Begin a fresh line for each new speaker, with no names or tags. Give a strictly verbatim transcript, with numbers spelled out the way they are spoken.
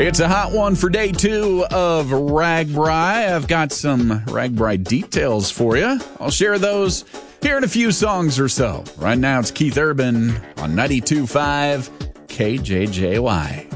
It's a hot one for day two of RAGBRAI. I've got some RAGBRAI details for you. I'll share those here in a few songs or so. Right now, it's Keith Urban on ninety-two point five K J J Y.